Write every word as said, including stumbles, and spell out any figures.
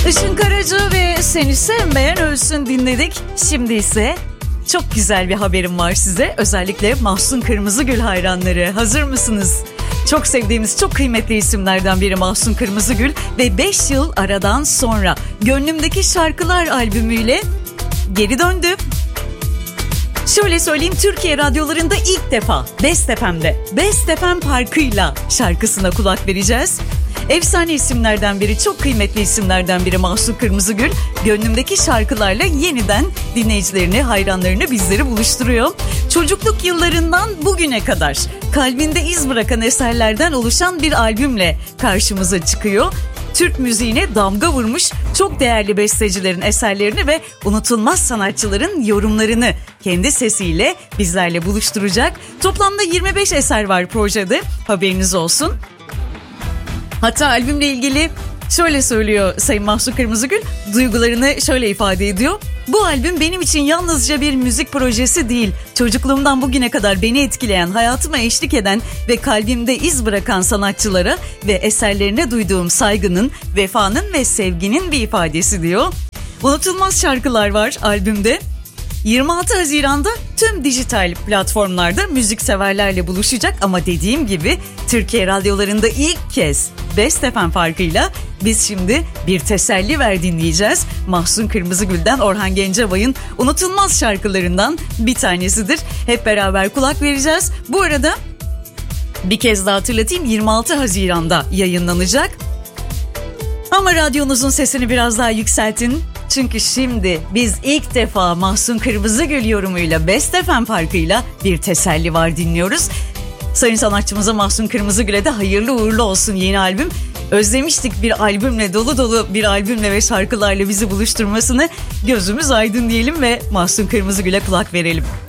Işın Karaca ve Seni Sevmeyen Ölsün dinledik. Şimdi ise çok güzel bir haberim var size. Özellikle Mahsun Kırmızıgül hayranları. Hazır mısınız? Çok sevdiğimiz, çok kıymetli isimlerden biri Mahsun Kırmızıgül ve beş yıl aradan sonra Gönlümdeki Şarkılar albümüyle geri döndü. Şöyle söyleyeyim, Türkiye radyolarında ilk defa Best F M'de Best F M Parkı'yla şarkısına kulak vereceğiz. Efsane isimlerden biri, çok kıymetli isimlerden biri Mahsun Kırmızıgül. Gönlümdeki şarkılarla yeniden dinleyicilerini, hayranlarını, bizleri buluşturuyor. Çocukluk yıllarından bugüne kadar kalbinde iz bırakan eserlerden oluşan bir albümle karşımıza çıkıyor. Türk müziğine damga vurmuş çok değerli bestecilerin eserlerini ve unutulmaz sanatçıların yorumlarını kendi sesiyle bizlerle buluşturacak. Toplamda yirmi beş eser var projede, haberiniz olsun. Hatta albümle ilgili şöyle söylüyor Sayın Mahsun Kırmızıgül, duygularını şöyle ifade ediyor. Bu albüm benim için yalnızca bir müzik projesi değil, çocukluğumdan bugüne kadar beni etkileyen, hayatıma eşlik eden ve kalbimde iz bırakan sanatçılara ve eserlerine duyduğum saygının, vefanın ve sevginin bir ifadesi diyor. Unutulmaz şarkılar var albümde. yirmi altı Haziran'da tüm dijital platformlarda müzikseverlerle buluşacak ama dediğim gibi Türkiye radyolarında ilk kez Best F M farkıyla biz şimdi Bir Teselli Ver dinleyeceğiz. Mahsun Kırmızıgül'den Orhan Gencebay'ın unutulmaz şarkılarından bir tanesidir. Hep beraber kulak vereceğiz. Bu arada bir kez daha hatırlatayım, yirmi altı Haziran'da yayınlanacak. Ama radyonuzun sesini biraz daha yükseltin. Çünkü şimdi biz ilk defa Mahsun Kırmızıgül yorumuyla Best F M farkıyla Bir Teselli Var dinliyoruz. Sayın sanatçımıza Mahsun Kırmızıgül'e de hayırlı uğurlu olsun yeni albüm. Özlemiştik bir albümle, dolu dolu bir albümle ve şarkılarla bizi buluşturmasını. Gözümüz aydın diyelim ve Mahsun Kırmızıgül'e kulak verelim.